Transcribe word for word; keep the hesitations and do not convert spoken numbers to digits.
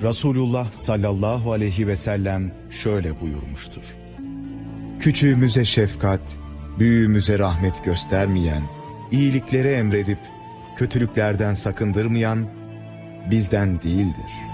Resulullah sallallahu aleyhi ve sellem şöyle buyurmuştur: küçüğümüze şefkat, büyüğümüze rahmet göstermeyen, iyilikleri emredip kötülüklerden sakındırmayan bizden değildir.